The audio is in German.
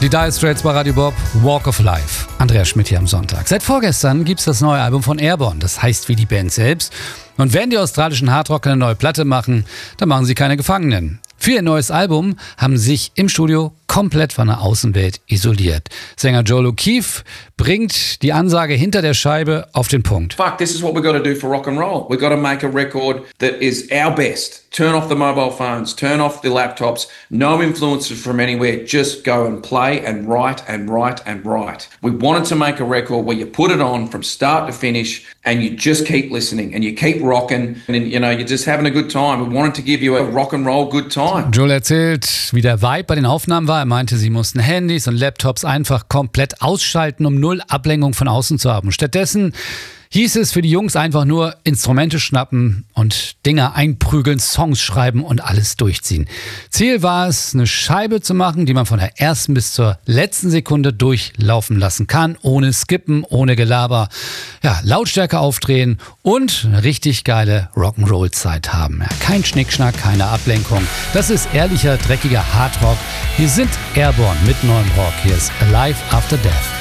Die Dire Straits bei Radio Bob, Walk of Life. Andreas Schmidt hier am Sonntag. Seit vorgestern gibt's das neue Album von Airborne. Das heißt wie die Band selbst. Und wenn die australischen Hardrocker eine neue Platte machen, dann machen sie keine Gefangenen. Für ihr neues Album haben sie sich im Studio komplett von der Außenwelt isoliert. Sänger Joel O'Keefe bringt die Ansage hinter der Scheibe auf den Punkt. Fuck, this is what we've got to do for rock and roll. We've got to make a record that is our best. Turn off the mobile phones, turn off the laptops, no influences from anywhere, just go and play and write and write and write. We wanted to make a record where you put it on from start to finish and you just keep listening and you keep rocking and you're just having a good time. We wanted to give you a rock and roll good time. Joel erzählt, wie der Vibe bei den Aufnahmen war. Er meinte, sie mussten Handys und Laptops einfach komplett ausschalten, um null Ablenkung von außen zu haben. Stattdessen hieß es für die Jungs einfach nur Instrumente schnappen und Dinger einprügeln, Songs schreiben und alles durchziehen. Ziel war es, eine Scheibe zu machen, die man von der ersten bis zur letzten Sekunde durchlaufen lassen kann, ohne Skippen, ohne Gelaber. Ja, Lautstärke aufdrehen und eine richtig geile Rock'n'Roll-Zeit haben. Ja, kein Schnickschnack, keine Ablenkung. Das ist ehrlicher, dreckiger Hardrock. Hier sind Airborne mit neuem Rock. Hier ist Alive After Death.